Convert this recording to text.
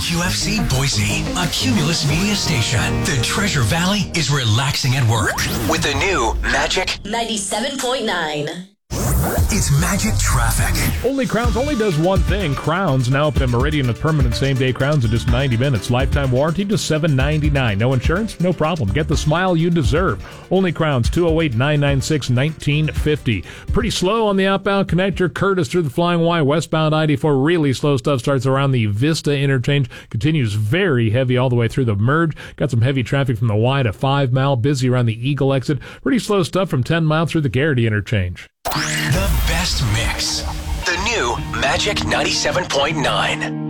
WQFC Boise, a Cumulus Media station. The Treasure Valley is relaxing at work with the new Magic 97.9. It's Magic Traffic. Only Crowns only does one thing. Crowns now open at Meridian with permanent same-day crowns in just 90 minutes. Lifetime warranty just $7.99. No insurance? No problem. Get the smile you deserve. Only Crowns, 208-996-1950. Pretty slow on the outbound connector. Curtis through the Flying Y. Westbound I-84. Really slow stuff starts around the Vista interchange. Continues very heavy all the way through the merge. Got some heavy traffic from the Y to 5 Mile. Busy around the Eagle exit. Pretty slow stuff from 10 Mile through the Garrity interchange. The best mix. The new Magic 97.9.